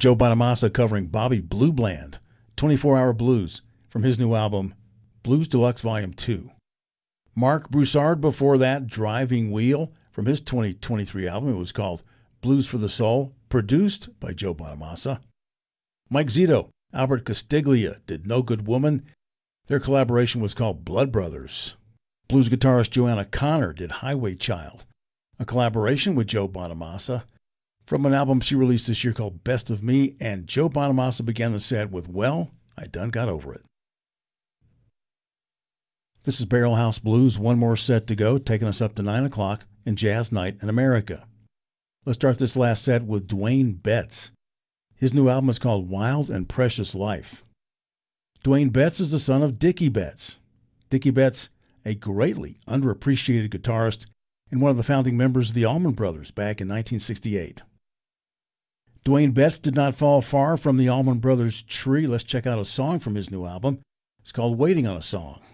Joe Bonamassa covering Bobby Blue Bland, 24-Hour Blues, from his new album, Blues Deluxe Volume 2. Mark Broussard before that, Driving Wheel, from his 2023 album. It was called Blues for the Soul, produced by Joe Bonamassa. Mike Zito, Albert Castiglia did No Good Woman. Their collaboration was called Blood Brothers. Blues guitarist Joanna Connor did Highway Child, a collaboration with Joe Bonamassa from an album she released this year called Best of Me, and Joe Bonamassa began the set with Well, I Done Got Over It. This is Barrel House Blues, one more set to go, taking us up to 9 o'clock in Jazz Night in America. Let's start this last set with Dwayne Betts. His new album is called Wild and Precious Life. Dwayne Betts is the son of Dickie Betts. Dickie Betts, a greatly underappreciated guitarist and one of the founding members of the Allman Brothers back in 1968. Dwayne Betts did not fall far from the Allman Brothers tree. Let's check out a song from his new album. It's called Waiting on a Song.